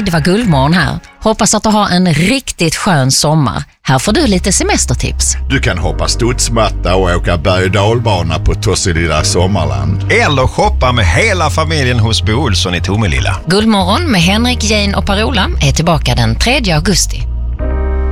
det var Guldmorgon här. Hoppas att du har en riktigt skön sommar. Här får du lite semestertips. Du kan hoppa studsmatta och åka berg- och dalbana på Tosselilla Sommarland. Eller shoppa med hela familjen hos Bo Olsson i Tomelilla. Guldmorgon med Henrik, Jane och Parola är tillbaka den 3 augusti.